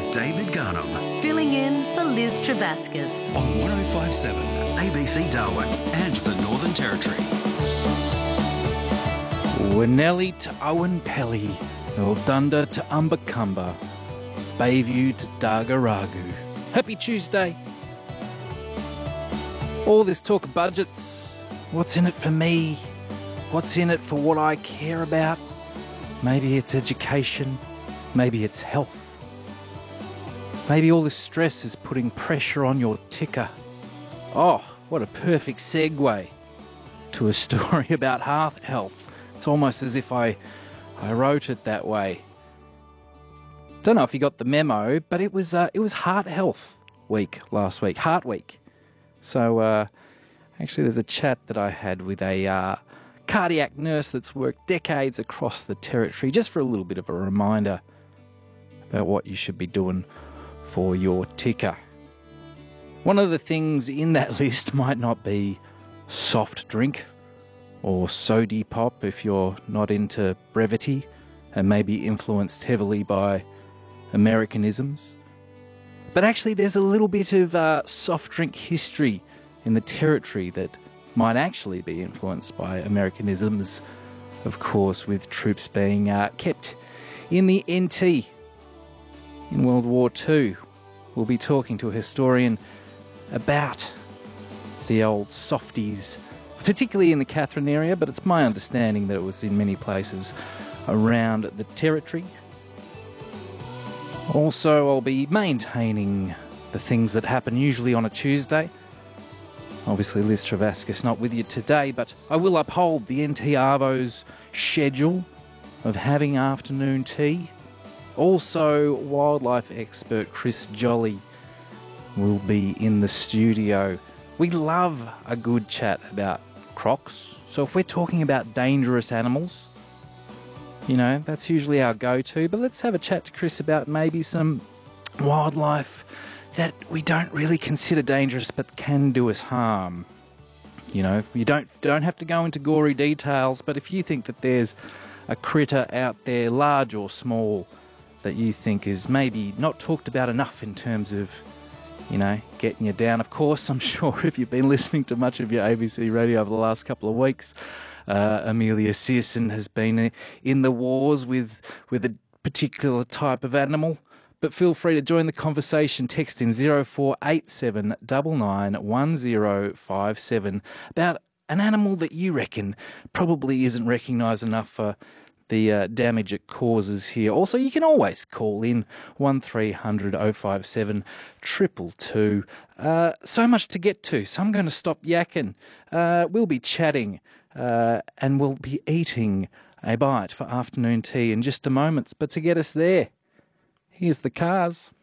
David Garnham Filling in for Liz Travascus. on 1057 ABC Darwin and the Northern Territory. Winnelli to Owen Pelly, Eldunda to Umbacumba, Bayview to Dargaragu. Happy Tuesday. All this talk of budgets, what's in it for me? What's in it for what I care about? Maybe it's education, maybe it's health. Maybe all this stress is putting pressure on your ticker. Oh, what a perfect segue to a story about heart health. It's almost as if I wrote it that way. Don't know if you got the memo, but it was Heart Health Week last week, Heart Week. So actually, there's a chat that I had with a cardiac nurse that's worked decades across the territory, just for a little bit of a reminder about what you should be doing for your ticker. One of the things in that list might not be soft drink or sody pop if you're not into brevity and maybe influenced heavily by Americanisms. But actually there's a little bit of soft drink history in the territory that might actually be influenced by Americanisms, of course, with troops being kept in the NT in World War II. We'll be talking to a historian about the old softies, particularly in the Katherine area, but it's my understanding that it was in many places around the territory. Also, I'll be maintaining the things that happen usually on a Tuesday. Obviously, Liz Travascus not with you today, but I will uphold the NT Arvo's schedule of having afternoon tea. Also, wildlife expert Chris Jolly will be in the studio. We love a good chat about crocs. So if we're talking about dangerous animals, you know, that's usually our go-to. But let's have a chat to Chris about maybe some wildlife that we don't really consider dangerous but can do us harm. You know, you don't have to go into gory details, but if you think that there's a critter out there, large or small, that you think is maybe not talked about enough in terms of, you know, getting you down. Of course, I'm sure if you've been listening to much of your ABC radio over the last couple of weeks, Amelia Searson has been in the wars with a particular type of animal. But feel free to join the conversation. Text in 0487 991057 about an animal that you reckon probably isn't recognised enough for the damage it causes here. Also, you can always call in 1300 057 222. So much to get to, so I'm going to stop yakking. We'll be chatting and we'll be eating a bite for afternoon tea in just a moment. But to get us there, here's the Cars.